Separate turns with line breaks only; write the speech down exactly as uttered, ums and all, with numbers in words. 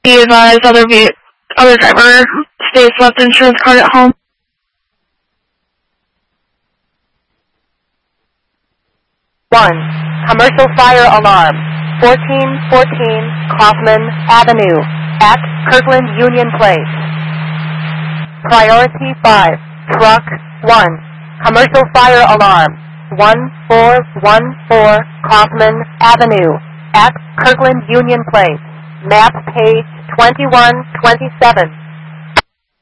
Be advised, other, ve- other driver stays left insurance card at home.
one. Commercial fire alarm. fourteen fourteen Kaufman Avenue at Kirkland Union Place. Priority five. Truck one. Commercial fire alarm. one four one four Kaufman Avenue at Kirkland Union Place. Map page twenty-one twenty-seven.